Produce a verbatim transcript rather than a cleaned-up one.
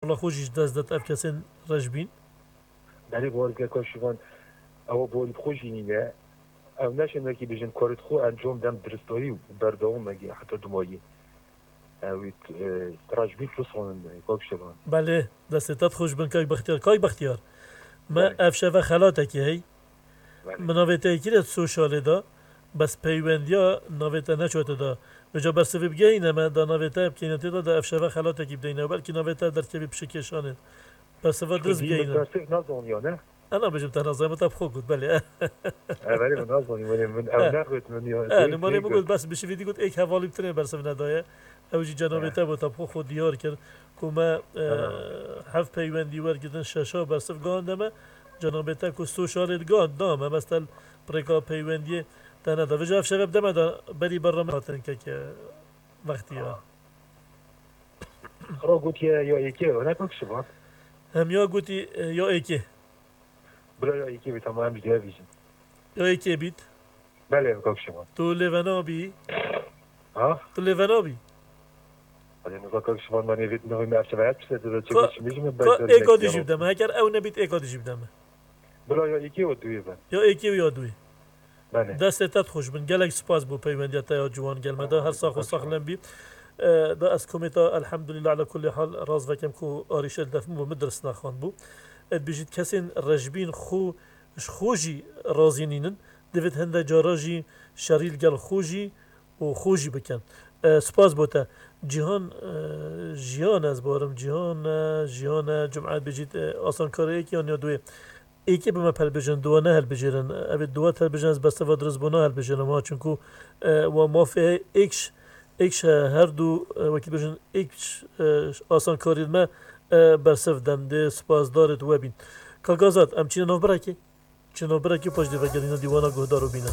عقل خوشش دست داد اف کسین رجبین بله بارگه کاشوان او بول خوشی نیه او نشن که بجن کارت خو انجام دم درستایی و برداوم مگه حتی دمایی اویت رجبین تو سانن کاشوان بله دستت خوش بن کای بختیار کای بختیار ما افشا خلاته کی هی مناویته کی سوشال دا بس پیوندیا ناویته نشوته دا بجا بس بگه اینه ما دا ناویته بکینتی دا دا افشا خلاته کی بدینه بلکه ناویته در کی بشکشانه بس و درس بگه اینه نازون یا نه انا بجم تنازع متى بخوك بله بله من نازونی من من او نخوت من یا انا ماني بقول بس بش فيدي قلت ايك حوالي بترين برسم ندايه اوجي جنابه تبو تبخو خود دیار کرد كما حف پیوندی ورگدن شاشا برسف گاندمه جنابه تا کو سوشال گاند دامه مثلا بريكا پیوندی تنه دا وجه شباب دمه دا بری برنامه هاتن که وقتی ها را قلت یا یا ایکی نه کوکشوا هم یا گوتی یا ایکی برای یا ایکی به تمام بیشتر بیشتر یا ایکی بیت بله کوکشوا تو لیوانابی ها تو لیوانابی ولی نگاه کوکشوا من یه نوعی مرتبط بسید و چه بیش میشم که ایکا دیجیب دمه اگر او نبیت ایکا دیجیب دمه برای یا ایکی و دوی بن یا ایکی و یا دوی بله دستت خوش بن گلک سپاس بو پیوندیت یا جوان گل مدا هر ساخ و ساخ لم بی دا از کومیتا الحمدلله على كل حال راز وکم کو آریشل دفم بو مدرس نخوان بو اد بجید کسین رجبین خو خوجی رازینینن دوید هنده جاراجی شریل گل خوجی و خوجی بکن سپاس بوتا جهان جیان از بارم جهان جهان جمعات بجید آسان کار ایکی یا دوی ایکی به ما پل بجن دو نه هل بجرن اوید دو هل بجن از بسته و درز بنا هل بجرن ما چونکو و ما فی ایکش ایکش هر دو وکی بجن ایکش آسان کاری ما برسف دنده سپاس دارد و بین کاغازات ام چین نو برکی چین نو برکی پاش دیو گلینا دیوانا گهدارو بینن